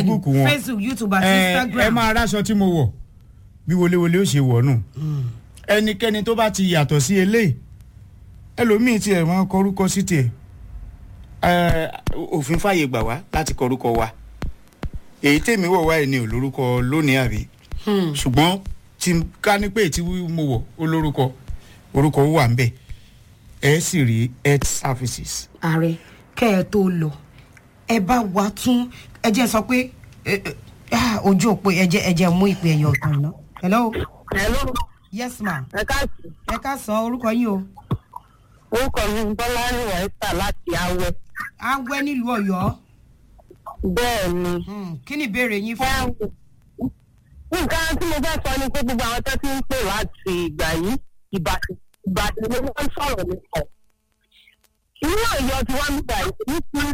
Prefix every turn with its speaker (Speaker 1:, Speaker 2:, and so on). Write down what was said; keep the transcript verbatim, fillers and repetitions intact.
Speaker 1: Facebook wọn
Speaker 2: Facebook, YouTube àti
Speaker 1: ẹ
Speaker 2: Instagram.
Speaker 1: ẹ máa ráṣọ tí mo wọ̀ bí wọléwọlé ó ṣe wọ̀ nù ẹnikẹ́ni tó bá ti yàtọ̀ sí eléyìí ẹlòmíì tiẹ̀ wọ́n kọrúkọ sí tiẹ̀ ẹ òfin fàyè gbà wá láti kọrúkọ wa èyí tèmi wọ̀ wáyé ni ò lórúkọ lónìí àbí ṣùgbọ́n tí ká ní pé tí mo wọ̀ ó lórúkọ orúkọ wà ń bẹ̀ ẹ sì rí health services.
Speaker 2: ààrẹ kẹ́ ẹ tó lọ ẹ bá wa tún ẹ jẹ́ sọ pé ojú òpó ẹ jẹ́ ẹ jẹ́ mú ìpè ẹ̀yọ̀ ọ̀tàn náà. hello.
Speaker 3: hello.
Speaker 2: yes ma.
Speaker 3: ẹ káàsì.
Speaker 2: ẹ ká sọ orúkọ yín o.
Speaker 3: orúkọ mi ń bọ́lá níwọ̀n ẹ́sà láti awẹ́.
Speaker 2: awẹ́ nílùú ọ̀yọ́.
Speaker 3: bẹ́ẹ̀ ni.
Speaker 2: kí ni ìbéèrè yín fún.
Speaker 3: nǹkan tí mo fẹ́ sọ ni pé gbogbo àwọn tó ti ń pè láti ìgbà yìí ìbàdàn ni wọ́n ń sọ̀rọ̀ nípa. inú ọ̀yọ́ tí wọ́n ń gbà yìí nípínlẹ̀